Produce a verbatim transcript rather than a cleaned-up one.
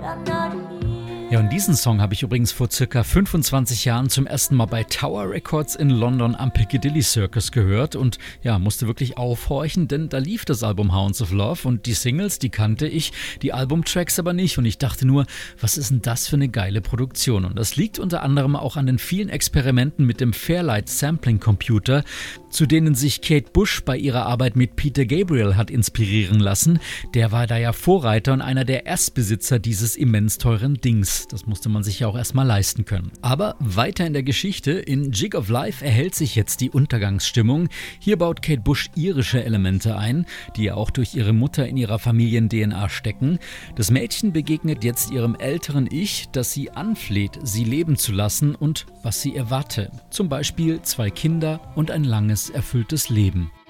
Ja, und diesen Song habe ich übrigens vor circa fünfundzwanzig Jahren zum ersten Mal bei Tower Records in London am Piccadilly Circus gehört und ja, musste wirklich aufhorchen, denn da lief das Album Hounds of Love und die Singles, die kannte ich, die Albumtracks aber nicht und ich dachte nur, was ist denn das für eine geile Produktion? Und das liegt unter anderem auch an den vielen Experimenten mit dem Fairlight Sampling Computer, zu denen sich Kate Bush bei ihrer Arbeit mit Peter Gabriel hat inspirieren lassen. Der war da ja Vorreiter und einer der Erstbesitzer dieses immens teuren Dings. Das musste man sich ja auch erstmal leisten können. Aber weiter in der Geschichte, in Jig of Life erhält sich jetzt die Untergangsstimmung. Hier baut Kate Bush irische Elemente ein, die ja auch durch ihre Mutter in ihrer Familien-D N A stecken. Das Mädchen begegnet jetzt ihrem älteren Ich, das sie anfleht, sie leben zu lassen und was sie erwarte. Zum Beispiel zwei Kinder und ein langes, erfülltes Leben.